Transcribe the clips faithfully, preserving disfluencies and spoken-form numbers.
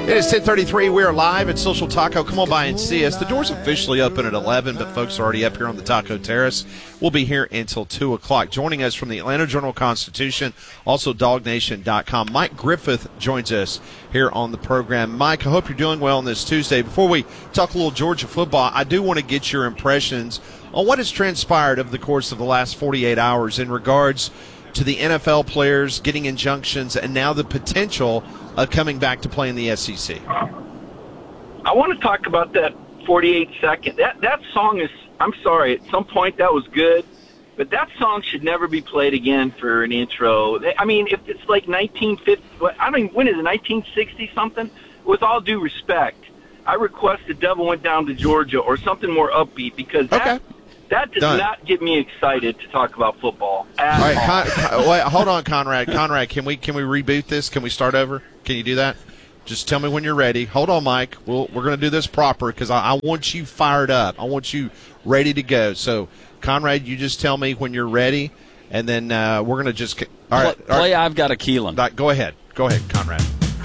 It is ten thirty-three. We are live at Social Taco. Come on by and see us. The door's officially open at eleven, but folks are already up here on the Taco Terrace. We'll be here until two o'clock. Joining us from the Atlanta Journal-Constitution, also dog nation dot com, Mike Griffith joins us here on the program. Mike, I hope you're doing well on this Tuesday. Before we talk a little Georgia football, I do want to get your impressions on what has transpired over the course of the last forty-eight hours in regards to the N F L players getting injunctions and now the potential of coming back to play in the S E C. I want to talk about that forty-eight second. That that song is, I'm sorry, at some point that was good, but that song should never be played again for an intro. I mean, if it's like nineteen fifty, I mean, when is it, nineteen sixty something? With all due respect, I request the Devil Went Down to Georgia or something more upbeat, because that, okay. that does Done. not get me excited to talk about football at All right, all. Con- Con- wait, hold on, Conrad. Conrad, can we can we reboot this? Can we start over? Can you do that? Just tell me when you're ready. Hold on, Mike. We'll, we're going to do this proper because I, I want you fired up. I want you ready to go. So, Conrad, you just tell me when you're ready, and then uh, we're going to just – all right. Play, all right. I've Got a Keelan. Right, go ahead. Go ahead, Conrad.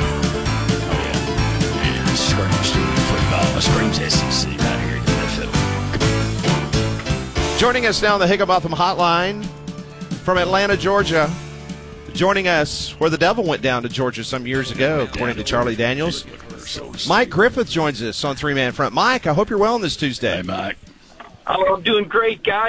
Screams football. Screams S E C right here in the N F L. Joining us now on the Higginbotham Hotline from Atlanta, Georgia. Joining us where the Devil went down to Georgia some years ago, according to Charlie Daniels. Mike Griffith joins us on Three Man Front. Mike, I hope you're well on this Tuesday. Hey, Mike. Oh, I'm doing great, guys.